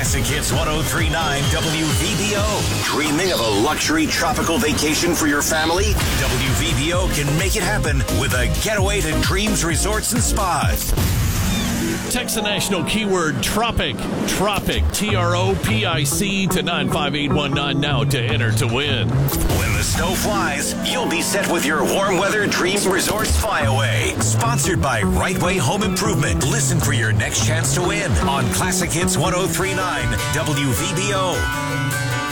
Classic Hits 103.9 WVBO. Dreaming of a luxury tropical vacation for your family? WVBO can make it happen with a getaway to Dreams Resorts and Spas. Text the national keyword TROPIC, TROPIC to 95819 now to enter to win. When the snow flies, you'll be set with your warm weather Dreams Resorts Flyaway. Sponsored by Right Way Home Improvement. Listen for your next chance to win on Classic Hits 103.9 WVBO.